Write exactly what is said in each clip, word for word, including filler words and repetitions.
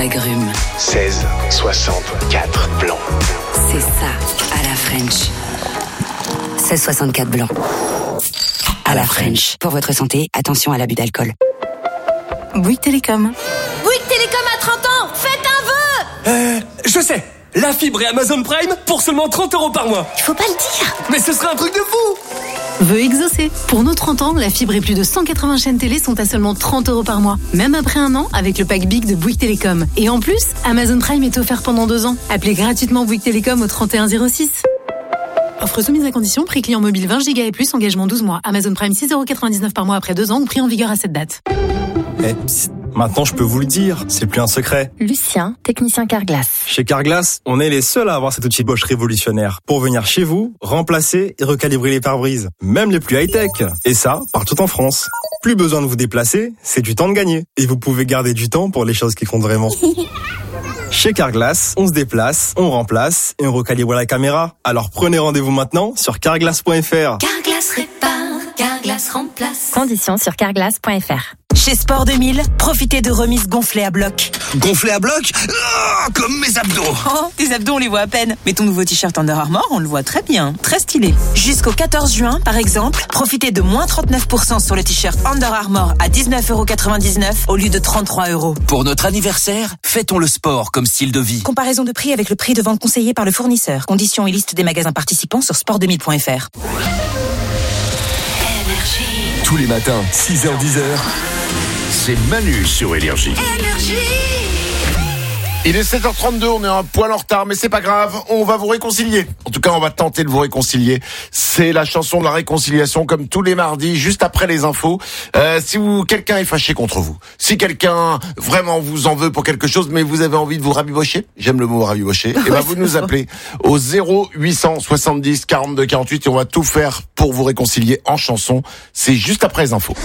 d'agrumes. seize soixante-quatre blanc. C'est ça, à la French. seize soixante-quatre blanc. À la French. Pour votre santé, attention à l'abus d'alcool. Bouygues Télécom. Bouygues Télécom à trente ans, faites un vœu. Euh, je sais. La fibre et Amazon Prime pour seulement trente euros par mois. Il faut pas le dire. Mais ce serait un truc de fou. Vœu exaucé. Pour nos trente ans, la fibre et plus de cent quatre-vingts chaînes télé sont à seulement trente euros par mois. Même après un an, avec le pack Big de Bouygues Télécom. Et en plus, Amazon Prime est offert pendant deux ans. Appelez gratuitement Bouygues Télécom au trente et un zéro six. Offre soumise à condition, prix client mobile vingt gigas et plus, engagement douze mois. Amazon Prime six euros quatre-vingt-dix-neuf par mois après deux ans ou prix en vigueur à cette date. Eh, psst, maintenant je peux vous le dire, c'est plus un secret. Lucien, technicien Carglass. Chez Carglass, on est les seuls à avoir cet outil Bosch révolutionnaire pour venir chez vous, remplacer et recalibrer les pare-brises, même les plus high-tech. Et ça, partout en France. Plus besoin de vous déplacer, c'est du temps de gagner. Et vous pouvez garder du temps pour les choses qui comptent vraiment. Chez Carglass, on se déplace, on remplace et on recalibre la caméra. Alors prenez rendez-vous maintenant sur carglass point f r. Carglass répare, Carglass remplace. Conditions sur carglass point f r. Chez Sport deux mille, profitez de remises gonflées à bloc. Gonflées à bloc oh, comme mes abdos. Oh, tes abdos, on les voit à peine. Mais ton nouveau t-shirt Under Armour, on le voit très bien. Très stylé. Jusqu'au quatorze juin, par exemple, profitez de moins trente-neuf pour cent sur le t-shirt Under Armour à dix-neuf euros quatre-vingt-dix-neuf au lieu de trente-trois euros. Pour notre anniversaire, fêtons le sport comme style de vie. Comparaison de prix avec le prix de vente conseillé par le fournisseur. Conditions et liste des magasins participants sur sport deux mille point f r. Tous les matins, six heures dix heures, c'est Manu sur Énergie. Énergie. Il est sept heures trente-deux, on est un poil en retard, mais c'est pas grave, on va vous réconcilier. En tout cas, on va tenter de vous réconcilier. C'est la chanson de la réconciliation, comme tous les mardis, juste après les infos. Euh, si vous, quelqu'un est fâché contre vous, si quelqu'un vraiment vous en veut pour quelque chose, mais vous avez envie de vous rabibocher, j'aime le mot rabibocher, et ben vous nous appelez au zéro huit cent soixante-dix quarante-deux quarante-huit et on va tout faire pour vous réconcilier en chanson. C'est juste après les infos.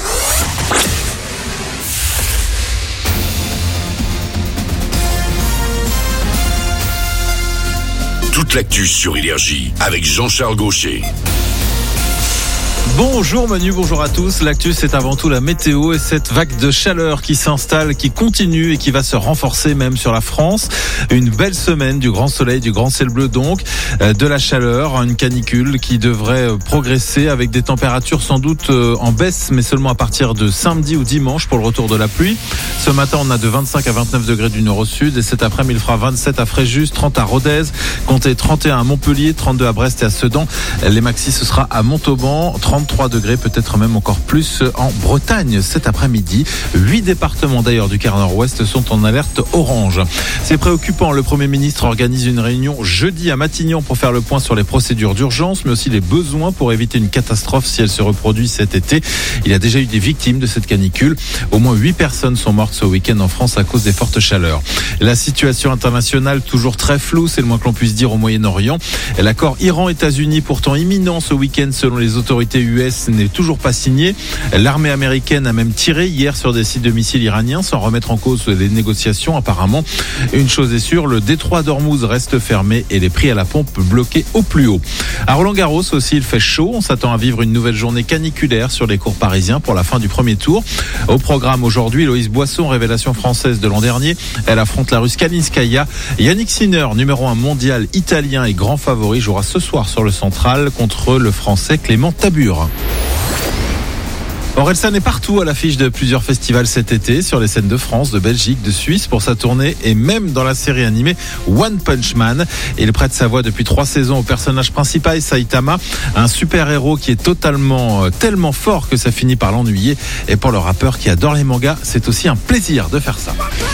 Toute l'actu sur Énergie avec Jean-Charles Gaucher. Bonjour Manu, bonjour à tous. L'actu, c'est avant tout la météo et cette vague de chaleur qui s'installe, qui continue et qui va se renforcer même sur la France. Une belle semaine du grand soleil, du grand ciel bleu donc, de la chaleur, une canicule qui devrait progresser avec des températures sans doute en baisse, mais seulement à partir de samedi ou dimanche pour le retour de la pluie. Ce matin, on a de vingt-cinq à vingt-neuf degrés du nord au sud et cet après-midi, il fera vingt-sept à Fréjus, trente à Rodez, comptez trente et un à Montpellier, trente-deux à Brest et à Sedan. Les maxis, ce sera à Montauban, trente-trois degrés, peut-être même encore plus en Bretagne cet après-midi. Huit départements d'ailleurs du quart nord-ouest sont en alerte orange. C'est préoccupant. Le Premier ministre organise une réunion jeudi à Matignon pour faire le point sur les procédures d'urgence, mais aussi les besoins pour éviter une catastrophe si elle se reproduit cet été. Il y a déjà eu des victimes de cette canicule. Au moins huit personnes sont mortes ce week-end en France à cause des fortes chaleurs. La situation internationale toujours très floue, c'est le moins que l'on puisse dire au Moyen-Orient. L'accord Iran-États-Unis pourtant imminent ce week-end selon les autorités U S n'est toujours pas signé. L'armée américaine a même tiré hier sur des sites de missiles iraniens sans remettre en cause les négociations apparemment. Une chose est sûre, le détroit d'Ormuz reste fermé et les prix à la pompe bloqués au plus haut. À Roland-Garros aussi, il fait chaud. On s'attend à vivre une nouvelle journée caniculaire sur les courts parisiens pour la fin du premier tour. Au programme aujourd'hui, Loïs Boisson, révélation française de l'an dernier. Elle affronte la Russe Kalinskaya. Yannick Sinner, numéro un mondial italien et grand favori, jouera ce soir sur le central contre le français Clément Tabure. Orelsan est partout à l'affiche de plusieurs festivals cet été, sur les scènes de France, de Belgique, de Suisse pour sa tournée et même dans la série animée One Punch Man. Il prête sa voix depuis trois saisons au personnage principal, Saitama, un super-héros qui est totalement, tellement fort que ça finit par l'ennuyer. Et pour le rappeur qui adore les mangas, c'est aussi un plaisir de faire ça.